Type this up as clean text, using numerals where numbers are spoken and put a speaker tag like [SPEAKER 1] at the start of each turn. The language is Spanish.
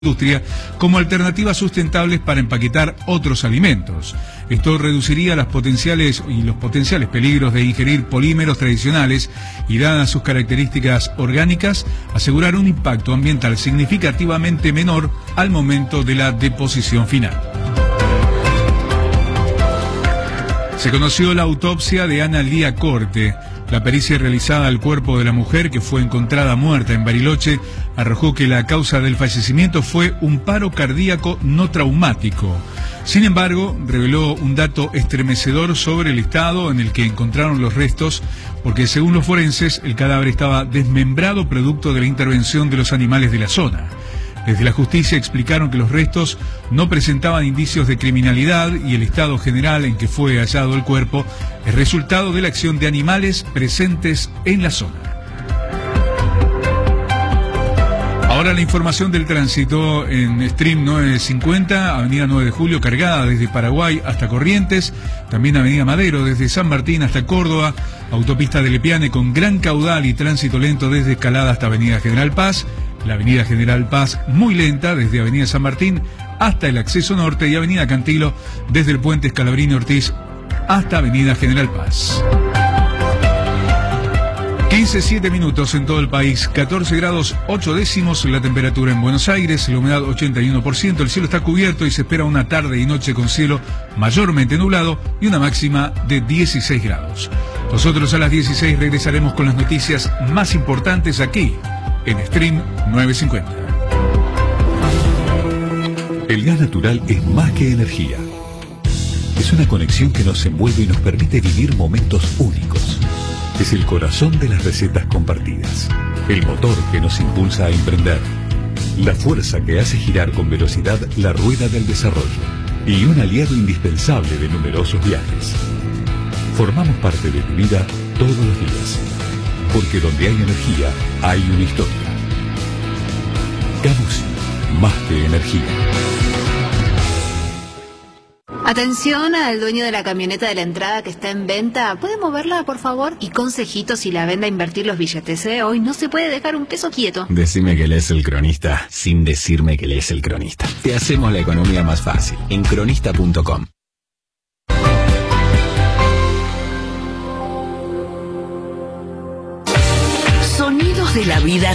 [SPEAKER 1] industria como alternativas sustentables para empaquetar otros alimentos. Esto reduciría los potenciales peligros de ingerir polímeros tradicionales y, dadas sus características orgánicas, asegurar un impacto ambiental significativamente menor al momento de la deposición final. Se conoció la autopsia de Ana Lía Corte. La pericia realizada al cuerpo de la mujer, que fue encontrada muerta en Bariloche, arrojó que la causa del fallecimiento fue un paro cardíaco no traumático. Sin embargo, reveló un dato estremecedor sobre el estado en el que encontraron los restos, porque según los forenses, el cadáver estaba desmembrado producto de la intervención de los animales de la zona. Desde la justicia explicaron que los restos no presentaban indicios de criminalidad y el estado general en que fue hallado el cuerpo es resultado de la acción de animales presentes en la zona. Ahora la información del tránsito en Stream 950, Avenida 9 de Julio cargada desde Paraguay hasta Corrientes, también Avenida Madero desde San Martín hasta Córdoba, Autopista de Lepiane con gran caudal y tránsito lento desde Escalada hasta Avenida General Paz, la Avenida General Paz muy lenta desde Avenida San Martín hasta el acceso norte y Avenida Cantilo desde el puente Scalabrini Ortiz hasta Avenida General Paz. 15:07 minutos en todo el país, 14 grados 8 décimos la temperatura en Buenos Aires, la humedad 81%, el cielo está cubierto y se espera una tarde y noche con cielo mayormente nublado y una máxima de 16 grados. Nosotros a las 16 regresaremos con las noticias más importantes aquí en Stream 950.
[SPEAKER 2] El gas natural es más que energía. Es una conexión que nos envuelve y nos permite vivir momentos únicos. Es el corazón de las recetas compartidas, el motor que nos impulsa a emprender, la fuerza que hace girar con velocidad la rueda del desarrollo y un aliado indispensable de numerosos viajes. Formamos parte de tu vida todos los días, porque donde hay energía, hay una historia. Camusi, más que energía.
[SPEAKER 3] Atención al dueño de la camioneta de la entrada que está en venta. ¿Puede moverla, por favor? Y consejitos y la venda a invertir los billetes, ¿eh? Hoy no se puede dejar un peso quieto.
[SPEAKER 4] Decime que lees El Cronista sin decirme que lees El Cronista. Te hacemos la economía más fácil en cronista.com.
[SPEAKER 5] Sonidos de la vida